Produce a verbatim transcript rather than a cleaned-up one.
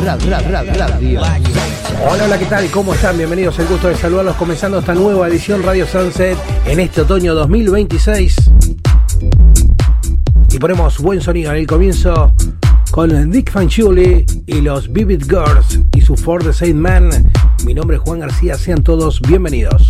Radio. Hola, hola, ¿qué tal? ¿Cómo están? Bienvenidos, el gusto de saludarlos comenzando esta nueva edición Radio Sunset en este otoño dos mil veintiséis. Y ponemos buen sonido en el comienzo con Dick Fanciulli y los Vivid Girls y su For the Same Man. Mi nombre es Juan García, sean todos bienvenidos.